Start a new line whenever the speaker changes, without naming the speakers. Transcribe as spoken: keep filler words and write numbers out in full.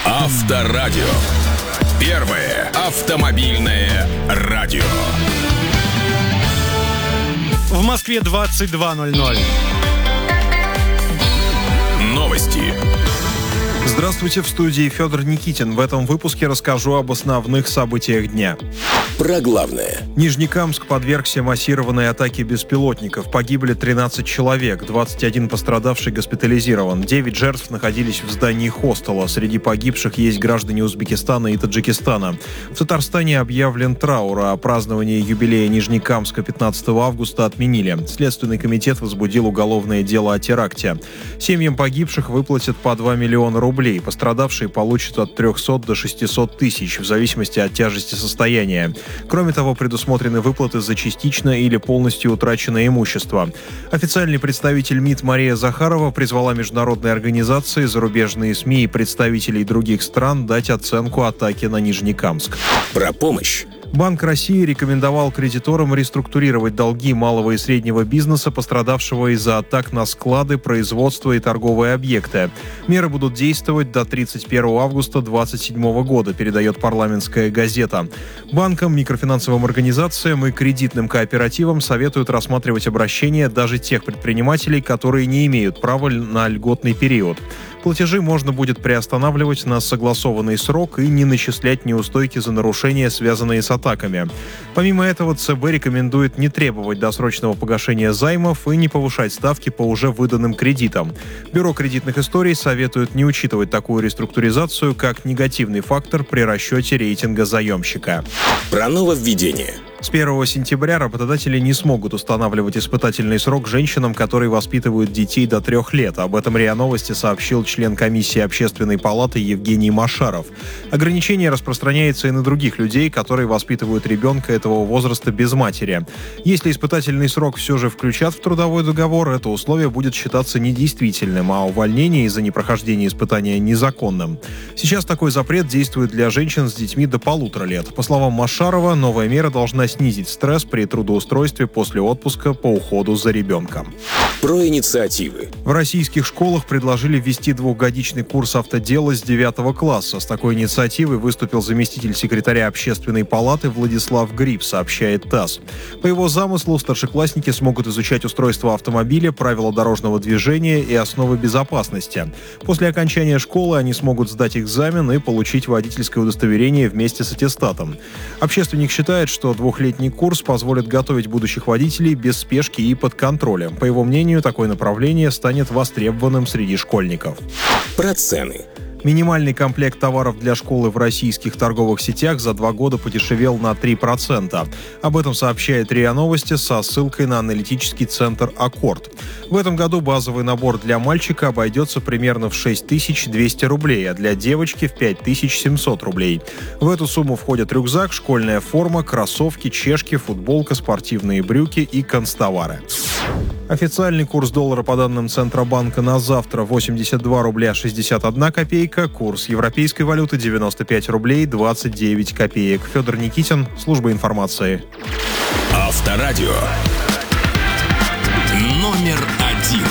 Авторадио. Первое автомобильное радио.
В Москве двадцать два ноль ноль.
Новости.
Здравствуйте, в студии Федор Никитин. В этом выпуске расскажу об основных событиях дня.
Про главное.
Нижнекамск подвергся массированной атаке беспилотников. Погибли тринадцать человек, двадцать один пострадавший госпитализирован. девять жертв находились в здании хостела. Среди погибших есть граждане Узбекистана и Таджикистана. В Татарстане объявлен траур, а празднование юбилея Нижнекамска пятнадцатого августа отменили. Следственный комитет возбудил уголовное дело о теракте. Семьям погибших выплатят по два миллиона рублей. Пострадавшие получат от трехсот до шестисот тысяч, в зависимости от тяжести состояния. Кроме того, предусмотрены выплаты за частично или полностью утраченное имущество. Официальный представитель МИД Мария Захарова призвала международные организации, зарубежные СМИ и представителей других стран дать оценку атаке на Нижнекамск.
Про помощь.
Банк России рекомендовал кредиторам реструктурировать долги малого и среднего бизнеса, пострадавшего из-за атак на склады, производство и торговые объекты. Меры будут действовать до тридцать первого августа две тысячи двадцать седьмого года, передает парламентская газета. Банкам, микрофинансовым организациям и кредитным кооперативам советуют рассматривать обращения даже тех предпринимателей, которые не имеют права на льготный период. Платежи можно будет приостанавливать на согласованный срок и не начислять неустойки за нарушения, связанные с атаками. Помимо этого, ЦБ рекомендует не требовать досрочного погашения займов и не повышать ставки по уже выданным кредитам. Бюро кредитных историй советует не учитывать такую реструктуризацию как негативный фактор при расчете рейтинга заемщика.
Про нововведение.
С первого сентября работодатели не смогут устанавливать испытательный срок женщинам, которые воспитывают детей до трех лет. Об этом РИА Новости сообщил член комиссии Общественной палаты Евгений Машаров. Ограничение распространяется и на других людей, которые воспитывают ребенка этого возраста без матери. Если испытательный срок все же включат в трудовой договор, это условие будет считаться недействительным, а увольнение из-за непрохождения испытания незаконным. Сейчас такой запрет действует для женщин с детьми до полутора лет. По словам Машарова, новая мера должна снизить стресс при трудоустройстве после отпуска по уходу за ребенком.
Про инициативы.
В российских школах предложили ввести двухгодичный курс автодела с девятого класса. С такой инициативой выступил заместитель секретаря Общественной палаты Владислав Гриб, сообщает ТАСС. По его замыслу, старшеклассники смогут изучать устройство автомобиля, правила дорожного движения и основы безопасности. После окончания школы они смогут сдать экзамен и получить водительское удостоверение вместе с аттестатом. Общественник считает, что двухлетний курс позволит готовить будущих водителей без спешки и под контролем. По его мнению, такое направление станет востребованным среди школьников.
Про цены.
Минимальный комплект товаров для школы в российских торговых сетях за два года подешевел на три процента. Об этом сообщает РИА Новости со ссылкой на аналитический центр «Аккорд». В этом году базовый набор для мальчика обойдется примерно в шесть тысяч двести рублей, а для девочки в пять тысяч семьсот рублей. В эту сумму входят рюкзак, школьная форма, кроссовки, чешки, футболка, спортивные брюки и канцтовары. Официальный курс доллара по данным Центробанка на завтра восемьдесят два рубля шестьдесят одна копейка, курс европейской валюты девяносто пять рублей двадцать девять копеек. Федор Никитин, служба информации.
Авторадио. Номер